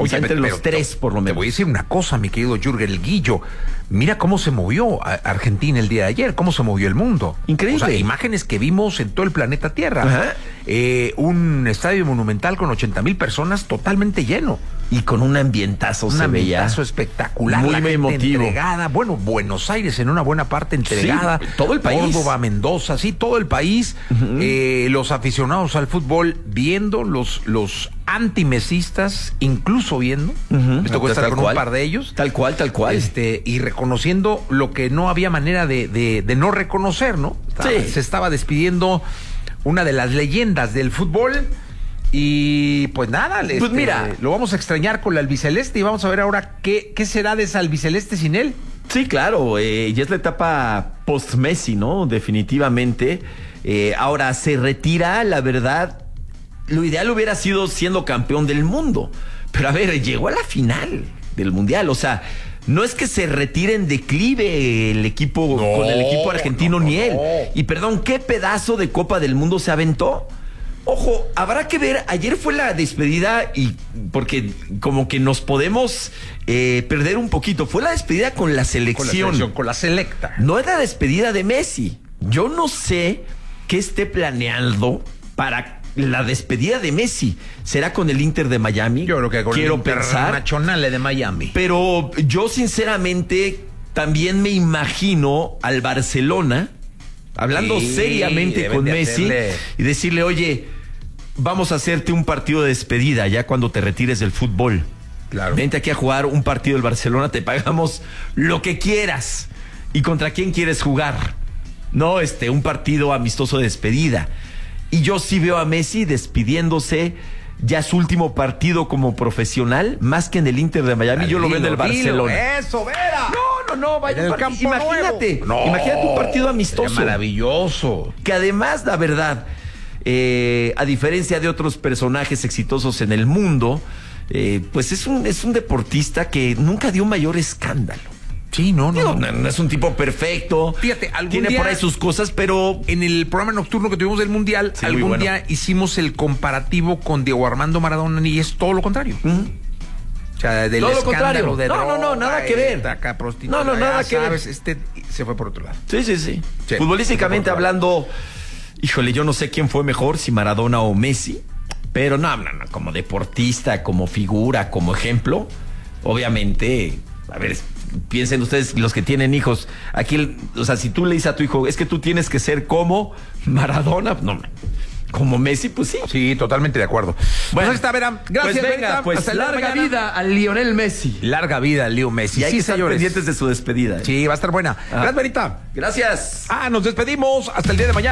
Oye, entre los tres, por lo menos. Te voy a decir una cosa, mi querido Jürgen el Guillo. Mira cómo se movió Argentina el día de ayer, cómo se movió el mundo. Increíble. O sea, imágenes que vimos en todo el planeta Tierra. Ajá. Un estadio monumental con 80,000 personas totalmente lleno. Y con un ambientazo se veía. Un ambientazo espectacular. Muy la gente emotivo. entregada. Bueno, Buenos Aires en una buena parte entregada. Sí, todo el país. Córdoba, Mendoza, sí, todo el país. Los aficionados al fútbol viendo, los antimesistas incluso viendo. Me tocó estar con un par de ellos. Tal cual. Y reconociendo lo que no había manera de no reconocer, ¿no? Se estaba despidiendo una de las leyendas del fútbol. Y pues nada, pues mira, lo vamos a extrañar con la albiceleste y vamos a ver ahora qué será de esa albiceleste sin él. Sí, claro, ya es la etapa post-Messi, ¿no? Definitivamente. Ahora se retira, la verdad, lo ideal hubiera sido siendo campeón del mundo. Pero a ver, llegó a la final del Mundial, o sea, no es que se retire en declive el equipo con el equipo argentino ni él. Y perdón, ¿qué pedazo de Copa del Mundo se aventó? Ojo, habrá que ver, ayer fue la despedida y porque como que nos podemos perder un poquito, fue la despedida con la selección. Con la selecta. No es la despedida de Messi. Yo no sé qué esté planeando para la despedida de Messi. ¿Será con el Inter de Miami? Yo creo que con quiero el pensar. Internacional de Miami. Pero yo sinceramente también me imagino al Barcelona hablando seriamente con Messi y decirle, oye, vamos a hacerte un partido de despedida ya cuando te retires del fútbol. Claro. Vente aquí a jugar un partido del Barcelona, te pagamos lo que quieras. ¿Y contra quién quieres jugar? No, un partido amistoso de despedida. Y yo sí veo a Messi despidiéndose ya su último partido como profesional, más que en el Inter de Miami. Yo lo veo en el Barcelona. ¡Eso, Vera! No, vaya en el campo imagínate, nuevo. imagínate un partido amistoso. Maravilloso. Que además, la verdad, a diferencia de otros personajes exitosos en el mundo, pues es un deportista que nunca dio mayor escándalo. Sí, no es un tipo perfecto. Fíjate, tiene por ahí sus cosas, pero en el programa nocturno que tuvimos del Mundial, sí, algún día hicimos el comparativo con Diego Armando Maradona y es todo lo contrario. O sea, del todo lo escándalo contrario. De droga, No, nada que ver. Acá nada que ver. Se fue por otro lado. Sí. Futbolísticamente hablando, híjole, yo no sé quién fue mejor, si Maradona o Messi, pero no, como deportista, como figura, como ejemplo, obviamente, a ver, piensen ustedes, los que tienen hijos, aquí, o sea, si tú le dices a tu hijo, es que tú tienes que ser como Maradona, no, como Messi, pues sí. Sí, totalmente de acuerdo. Bueno, Pues está, Vera. Gracias, pues venga, Verita. pues hasta larga vida a Lionel Messi. Larga vida a Leo Messi. Y hay que estar señores. pendientes de su despedida. Sí, va a estar buena. Gracias, Verita. Gracias. Nos despedimos. Hasta el día de mañana.